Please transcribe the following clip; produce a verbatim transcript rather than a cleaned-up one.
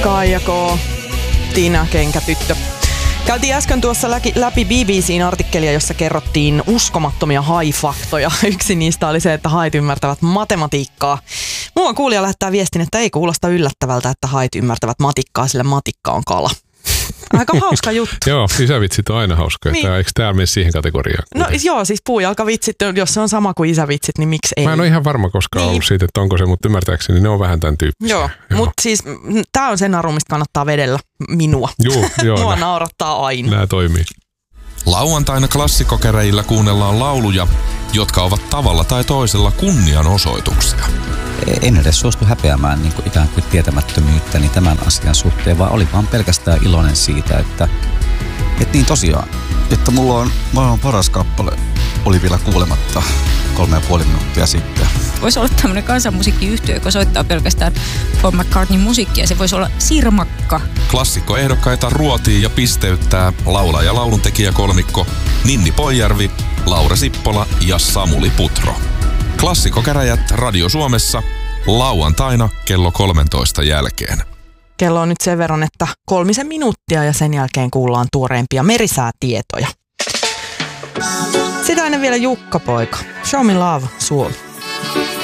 Kaija K, Tiina Kenkätyttö. Käytiin äsken tuossa läpi B B C:n artikkelia, jossa kerrottiin uskomattomia hai-faktoja. Yksi niistä oli se, että hait ymmärtävät matematiikkaa. Muuan kuulija lähettää viestin, että ei kuulosta yllättävältä, että hait ymmärtävät matikkaa, sillä matikka on kala. Aika hauska juttu. Joo, isävitsit on aina hauskoja. Niin. Eikö tämä mene siihen kategoriaan? No joo, siis puujalkavitsit, jos se on sama kuin isävitsit, niin miksi ei? Mä en ole ihan varma koskaan niin. ollut siitä, että onko se, mutta ymmärtääkseni ne on vähän tämän tyyppisiä. Joo, joo. Mutta siis tämä on sen naru, mistä kannattaa vedellä minua. Joo, joo. Mua naurattaa aina. Nämä toimii. Lauantaina klassikokereillä kuunnellaan lauluja, jotka ovat tavalla tai toisella kunnianosoituksia. En edes suostu häpeämään niin kuin ikään kuin tietämättömyyttäni tämän asian suhteen, vaan oli vaan pelkästään iloinen siitä, että, että niin tosiaan, että mulla on maailman paras kappale, oli vielä kuulematta kolme ja puoli minuuttia sitten. Voisi olla tämmöinen kansanmusiikkiyhtiö, joka soittaa pelkästään Paul McCartneyn musiikkia. Se voisi olla Sirmakka. Klassikkoehdokkaita ruotii ja pisteyttää laulaja- ja lauluntekijäkolmikko Ninni Poijärvi, Laura Sippola ja Samuli Putro. Klassikokäräjät Radio Suomessa lauantaina kello kolmentoista jälkeen. Kello on nyt sen verran, että kolmisen minuuttia ja sen jälkeen kuullaan tuoreimpia merisäätietoja. Sitä ennen vielä Jukka-poika. Show me love, Suomi.